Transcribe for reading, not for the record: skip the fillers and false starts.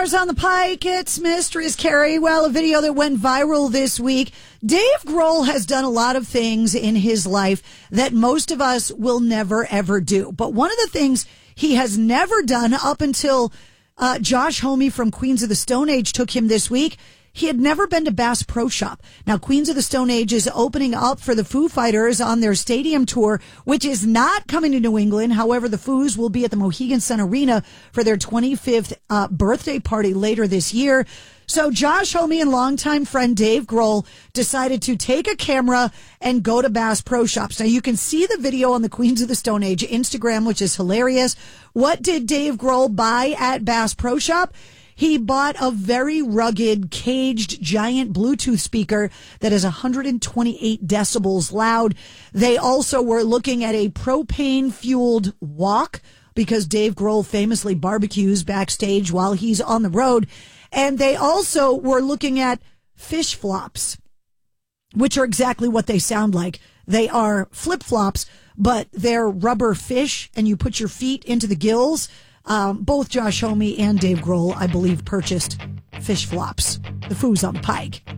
On the Pike, it's Mistress Carrie. Well, a video that went viral this week. Dave Grohl has done a lot of things in his life that most of us will never, ever do. But one of the things he has never done up until Josh Homme from Queens of the Stone Age took him this week, he had never been to Bass Pro Shop. Now, Queens of the Stone Age is opening up for the Foo Fighters on their stadium tour, which is not coming to New England. However, the Foos will be at the Mohegan Sun Arena for their 25th birthday party later this year. So Josh Homme and longtime friend Dave Grohl decided to take a camera and go to Bass Pro Shops. Now, you can see the video on the Queens of the Stone Age Instagram, which is hilarious. What did Dave Grohl buy at Bass Pro Shop? He bought a very rugged, caged, giant Bluetooth speaker that is 128 decibels loud. They also were looking at a propane-fueled wok because Dave Grohl famously barbecues backstage while he's on the road. And they also were looking at fish flops, which are exactly what they sound like. They are flip-flops, but they're rubber fish, and you put your feet into the gills. Both Josh Homme and Dave Grohl, I believe, purchased fish flops. The Foos on the Pike.